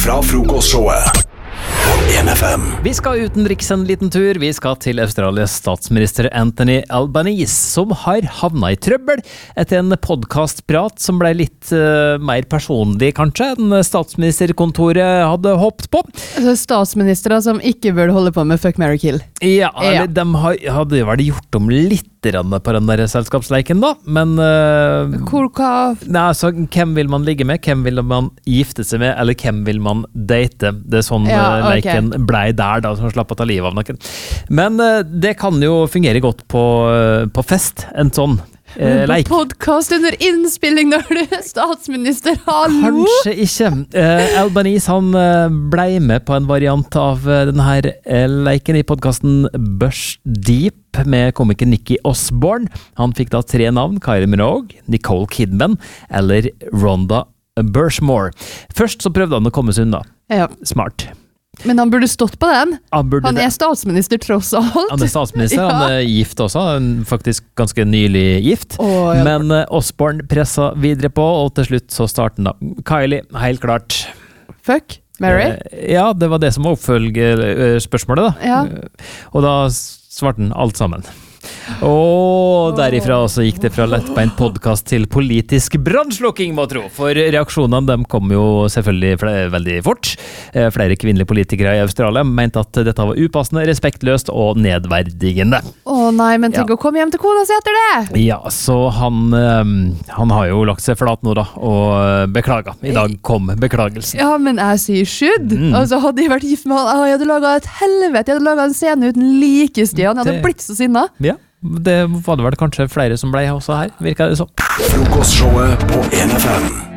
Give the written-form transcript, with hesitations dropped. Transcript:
fra frokostshowet på 1FM. Vi skal utenriks en liten tur. Vi skal til Australias statsminister Anthony Albanese, som har havnet i trøbbel etter en podcastprat som ble litt mer personlig, kanskje, enn statsministerkontoret hadde håpet på. Altså statsministere som ikke burde holde på med Fuck, Marry, Kill. Ja, eller de hadde vel gjort om litt på den der selskapsleiken da, men Nei, altså, hvem vil man ligge med, hvem vil man gifte seg med, eller hvem vil man date? Det er sånn leiken blei der da, som slapp å ta livet av noen. Men det kan jo fungere godt på fest, en sånn leik. På podcast under innspilling når du er statsminister, hallo? Kanskje ikke. Albanese, han blei med på en variant av denne her leiken i podcasten Bush Deep med komiker Nicky Osborne. Han fikk da 3 navn: Kylie Minogue, Nicole Kidman eller Rhonda Burchmore. Først så prøvde han å komme seg unna. Ja. Smart. Men han burde stått på den. Han er statsminister tross alt. Han er statsminister, han er gift også, han er faktisk ganske nylig gift. Ja. Men Osborne pressa videre på, og til slutt så starten da. Kylie, helt klart. Fuck, Mary? Ja, det var det som var oppfølgerspørsmålet da. Ja. Og da svarte han alt sammen. Og derifra også gikk det fra lettbeint podcast til politisk brannslukking, må tro. For reaksjonene, de kom jo selvfølgelig veldig fort. Flere kvinnelige politikere i Australia mente at dette var upassende, respektløst og nedverdigende. Nei, men tenk å komme hjem til kona si etter det! Ja, så han har jo lagt seg flat nå da, og beklaget. I dag kom beklagelsen. Ja, men jeg sier skydd. Altså, hadde jeg vært gift med han, jeg hadde laget et helvete, jeg hadde laget en scene uten likestian, jeg hadde blitt så sinna. Ja, det var det vel kanskje flere som ble også her, virker det så. Frokostshowet på 1FM.